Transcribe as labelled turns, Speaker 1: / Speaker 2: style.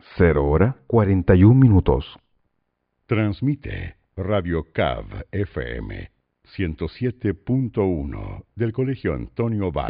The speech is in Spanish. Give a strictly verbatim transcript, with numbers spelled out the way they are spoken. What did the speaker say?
Speaker 1: cero hora cuarenta y un minutos.
Speaker 2: Transmite Radio C A V F M ciento siete punto uno del Colegio Antonio Val.